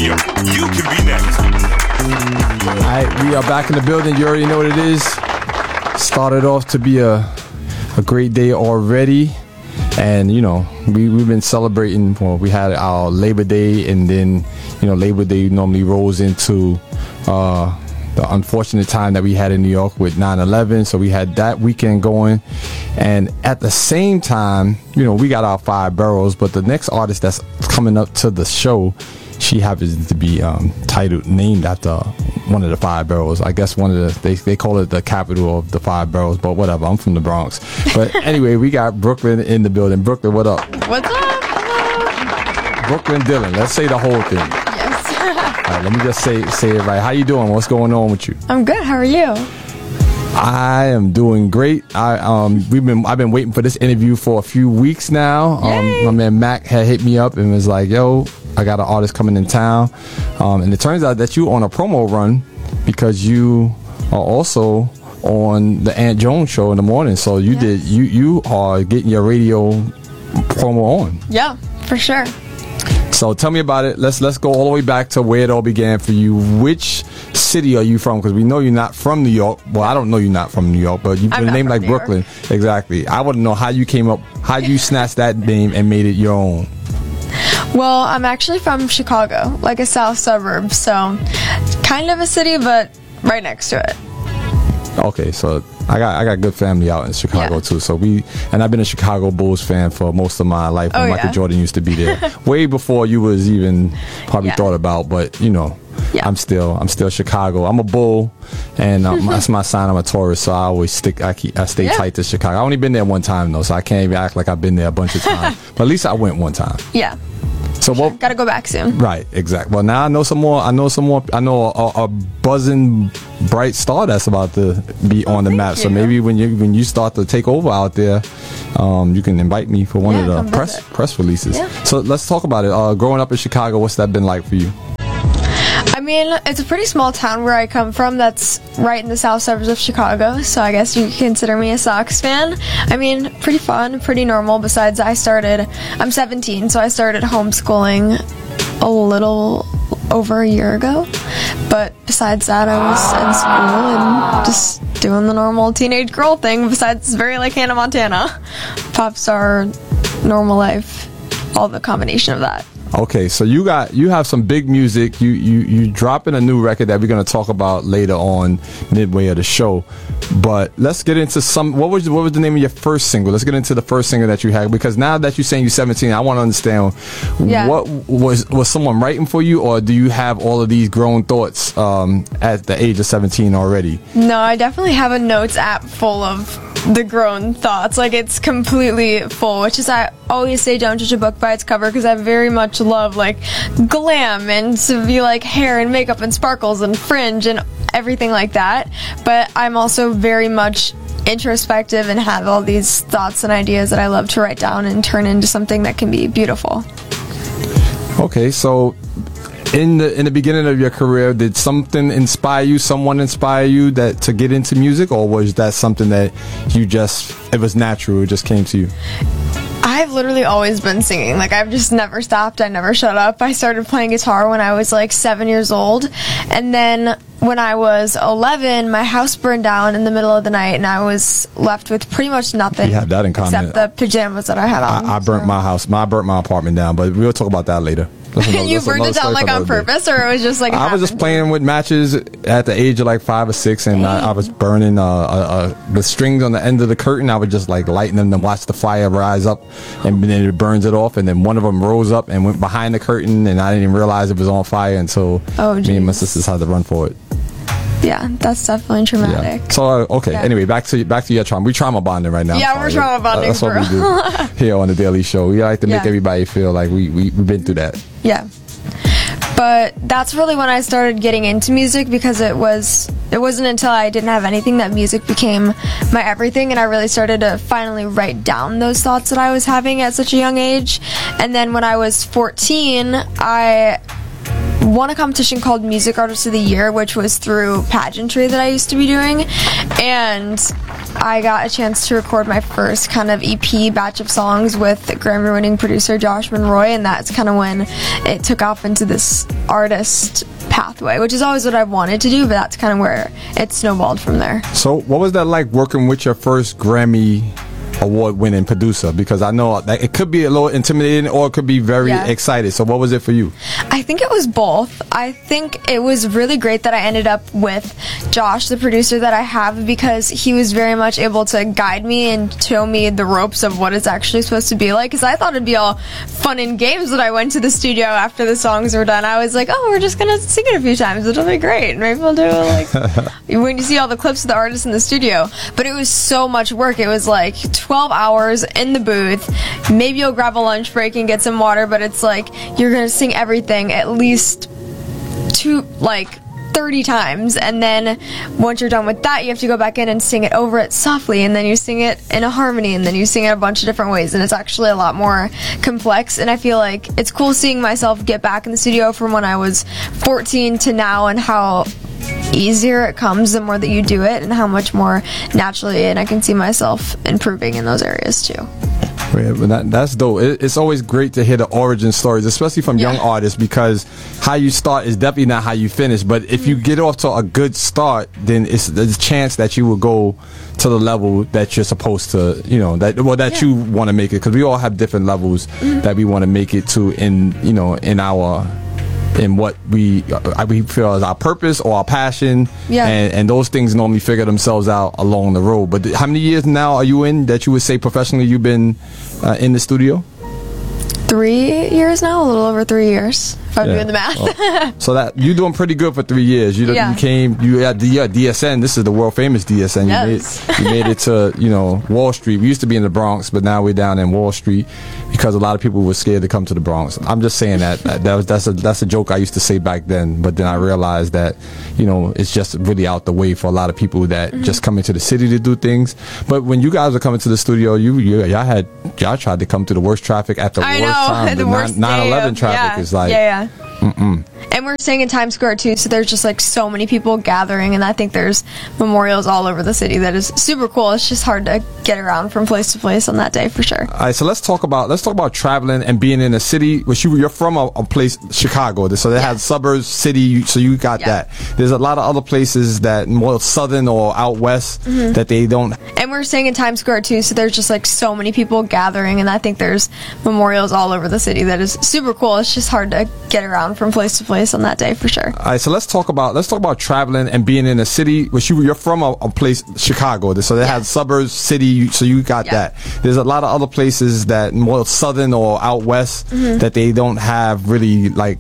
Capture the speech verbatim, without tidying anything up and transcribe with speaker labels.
Speaker 1: Radio. You can be next.
Speaker 2: All right, we are back in the building. You already know what it is. Started off to be a a great day already. And, you know, we, we've been celebrating. Well, we had our Labor Day, and then, you know, Labor Day normally rolls into uh, the unfortunate time that we had in New York with nine eleven. So we had that weekend going. And at the same time, you know, we got our five boroughs. But the next artist that's coming up to the show, she happens to be um, titled, named after one of the five boroughs. I guess one of the, they, they call it the capital of the five boroughs, but whatever. I'm from the Bronx. But anyway, we got Brooklyn in the building. Brooklyn, what up?
Speaker 3: What's up? Hello.
Speaker 2: Brooklyn Dylan. Let's say the whole thing.
Speaker 3: Yes.
Speaker 2: All right, let me just say say it right. How you doing? What's going on with you?
Speaker 3: I'm good. How are you?
Speaker 2: I am doing great. I um we've been I've been waiting for this interview for a few weeks now.
Speaker 3: Yay.
Speaker 2: Um, my man Mac had hit me up and was like, "Yo, I got an artist coming in town," um, and it turns out that you on a promo run because you are also on the Aunt Jones show in the morning. So you
Speaker 3: Yes.
Speaker 2: did you you are getting your radio promo on.
Speaker 3: Yeah, for sure.
Speaker 2: So tell me about it. Let's let's go all the way back to where it all began for you. Which city are you from? Because we know you're not from New York. Well, I don't know you're not from New York, but you've
Speaker 3: I'm
Speaker 2: been
Speaker 3: not
Speaker 2: named
Speaker 3: from
Speaker 2: like
Speaker 3: New York.
Speaker 2: Brooklyn. Exactly. I want to know how you came up, how you snatched that name and made it your own.
Speaker 3: Well, I'm actually from Chicago, like a south suburb, so kind of a city, but right next to it.
Speaker 2: Okay, so I got I got good family out in Chicago
Speaker 3: Yeah.
Speaker 2: too. So we and I've been a Chicago Bulls fan for most of my life. When
Speaker 3: Oh,
Speaker 2: Michael
Speaker 3: yeah?
Speaker 2: Jordan used to be there, way before you was even probably
Speaker 3: Yeah.
Speaker 2: thought about. But you know,
Speaker 3: Yeah.
Speaker 2: I'm still I'm still Chicago. I'm a Bull, and um, that's my sign. I'm a Taurus, so I always stick. I keep I stay
Speaker 3: Yeah.
Speaker 2: tight to Chicago. I only been there one time though, so I can't even act like I've been there a bunch of times. But at least I went one time.
Speaker 3: Yeah,
Speaker 2: So what?
Speaker 3: gotta go back soon.
Speaker 2: Right, exactly. Well, now I know some more. I know some more. I know a, a buzzing bright star that's about to be on the
Speaker 3: thank
Speaker 2: map. So
Speaker 3: you.
Speaker 2: maybe when you when you start to take over out there, um, you can invite me for one
Speaker 3: Yeah,
Speaker 2: of
Speaker 3: come
Speaker 2: the press
Speaker 3: visit.
Speaker 2: press releases.
Speaker 3: Yeah.
Speaker 2: So let's talk about it. Uh, growing up in Chicago, what's that been like for you?
Speaker 3: I mean, it's a pretty small town where I come from that's right in the south suburbs of Chicago, so I guess you could consider me a Sox fan. I mean, pretty fun, pretty normal. Besides, I started, I'm seventeen, so I started homeschooling a little over a year ago. But besides that, I was in school and just doing the normal teenage girl thing. Besides, it's very like Hannah Montana. Pop star, normal life, all the combination of that.
Speaker 2: Okay, so you got you have some big music. You you you dropping a new record that we're gonna talk about later on midway of the show. But let's get into some. What was what was the name of your first single? Let's get into the first single that you had, because now that you're saying you're seventeen, I want to understand
Speaker 3: Yeah.
Speaker 2: what was was someone writing for you, or do you have all of these grown thoughts um, at the age of seventeen already?
Speaker 3: No, I definitely have a notes app full of the grown thoughts. Like, it's completely full, which is I always say don't judge a book by its cover, because I very much love like glam and to be like hair and makeup and sparkles and fringe and everything like that. But I'm also very much introspective and have all these thoughts and ideas that I love to write down and turn into something that can be beautiful.
Speaker 2: Okay, so in the in the beginning of your career, did something inspire you? Someone inspire you that to get into music, or was that something that you just it was natural? It just came to you.
Speaker 3: I've literally always been singing. Like, I've just never stopped. I never shut up. I started playing guitar when I was like seven years old. And then when I was eleven, my house burned down in the middle of the night, and I was left with pretty much nothing.
Speaker 2: We have that in common.
Speaker 3: Except the pajamas that I had on.
Speaker 2: I, I burnt
Speaker 3: so.
Speaker 2: my house. I burnt my apartment down, but we'll talk about that later. That's another-
Speaker 3: You
Speaker 2: that's
Speaker 3: burned
Speaker 2: another
Speaker 3: it down
Speaker 2: story
Speaker 3: like
Speaker 2: for
Speaker 3: on
Speaker 2: another day.
Speaker 3: purpose, or it was just like it
Speaker 2: I was just
Speaker 3: happened?
Speaker 2: playing with matches at the age of like five or six, and I, I was burning uh, uh, uh, the strings on the end of the curtain. I would just like lighten them to watch the fire rise up, and then it burns it off. And then one of them rose up and went behind the curtain, and I didn't even realize it was on fire until
Speaker 3: Oh,
Speaker 2: me and my
Speaker 3: jeez.
Speaker 2: sisters had to run for it.
Speaker 3: Yeah, that's definitely traumatic.
Speaker 2: Yeah. So uh, okay.
Speaker 3: Yeah.
Speaker 2: Anyway, back to back to your trauma. We trauma bonding right now.
Speaker 3: Yeah,
Speaker 2: I'm
Speaker 3: we're
Speaker 2: sorry.
Speaker 3: trauma bonding
Speaker 2: That's what
Speaker 3: for
Speaker 2: we do here on the Daily Show. We like to make
Speaker 3: Yeah.
Speaker 2: everybody feel like we we we've been through that.
Speaker 3: Yeah. But that's really when I started getting into music, because it was it wasn't until I didn't have anything that music became my everything, and I really started to finally write down those thoughts that I was having at such a young age. And then when I was fourteen, I won a competition called Music Artist of the Year, which was through pageantry that I used to be doing, and I got a chance to record my first kind of E P batch of songs with Grammy-winning producer Josh Monroy, and that's kind of when it took off into this artist pathway, which is always what I've wanted to do, but that's kind of where it snowballed from there.
Speaker 2: So what was that like working with your first Grammy award-winning producer? Because I know that it could be a little intimidating or it could be very
Speaker 3: Yeah.
Speaker 2: excited. So what was it for you?
Speaker 3: I think it was both. I think it was really great that I ended up with Josh, the producer that I have, because he was very much able to guide me and show me the ropes of what it's actually supposed to be like. Because I thought it'd be all fun and games when I went to the studio after the songs were done. I was like, oh, we're just gonna sing it a few times. It'll be great. Maybe we'll do like when you see all the clips of the artists in the studio. But it was so much work. It was like twelve hours in the booth. Maybe you'll grab a lunch break and get some water, but it's like you're gonna sing everything at least two, like thirty times, and then once you're done with that, you have to go back in and sing it over it softly, and then you sing it in a harmony, and then you sing it a bunch of different ways, and it's actually a lot more complex. And I feel like it's cool seeing myself get back in the studio from when I was fourteen to now, and how easier it comes the more that you do it, and how much more naturally, and I can see myself improving in those areas too.
Speaker 2: Yeah, but that, that's dope. It, it's always great to hear the origin stories, especially from
Speaker 3: Yeah.
Speaker 2: young artists, because how you start is definitely not how you finish. But if mm-hmm. you get off to a good start, then it's there's a chance that you will go to the level that you're supposed to, you know, that well that yeah. you want to make it, because we all have different levels mm-hmm. that we want to make it to in, you know, in our in what we uh, we feel is our purpose or our passion,
Speaker 3: yeah.
Speaker 2: and, and those things normally figure themselves out along the road. But th- how many years now are you in that you would say professionally you've been uh, in the studio?
Speaker 3: Three years now, a little over three years, if I'm
Speaker 2: Yeah.
Speaker 3: doing the math.
Speaker 2: Oh. So that you're doing pretty good for three years. You,
Speaker 3: Yeah.
Speaker 2: you came, you had the yeah, D S N. This is the world famous D S N. You
Speaker 3: Yes.
Speaker 2: made you made it to, you know, Wall Street. We used to be in the Bronx, but now we're down in Wall Street because a lot of people were scared to come to the Bronx. I'm just saying that that, that was that's a that's a joke I used to say back then, but then I realized that, you know, it's just really out the way for a lot of people that
Speaker 3: Mm-hmm.
Speaker 2: just come into the city to do things. But when you guys were coming to the studio, you, you y'all had y'all tried to come to the worst traffic at the
Speaker 3: I
Speaker 2: worst
Speaker 3: know,
Speaker 2: time.
Speaker 3: the worst
Speaker 2: nine eleven
Speaker 3: day of-
Speaker 2: traffic
Speaker 3: yeah,
Speaker 2: is like
Speaker 3: yeah, yeah.
Speaker 2: Mm-mm.
Speaker 3: And we're staying in Times Square too, so there's just like so many people gathering, and I think there's memorials all over the city that is super cool. It's just hard to get around from place to place on that day for sure.
Speaker 2: All right, so let's talk about let's talk about traveling and being in a city. Which you you're from a, a place, Chicago, so they
Speaker 3: Yeah.
Speaker 2: have suburbs, city. So you got
Speaker 3: Yeah.
Speaker 2: that. There's a lot of other places that more southern or out west
Speaker 3: Mm-hmm.
Speaker 2: that they don't.
Speaker 3: And we're staying in Times Square too, so there's just like so many people gathering, and I think there's memorials all over the city that is super cool. It's just hard to get around from place to place on that day for sure.
Speaker 2: All right, so let's talk about let's talk about traveling and being in a city. Which you you're from a, a place, Chicago, so they
Speaker 3: Yeah.
Speaker 2: have suburbs, city. So you got
Speaker 3: Yeah.
Speaker 2: that. There's a lot of other places that more southern or out west
Speaker 3: Mm-hmm.
Speaker 2: that they don't have really like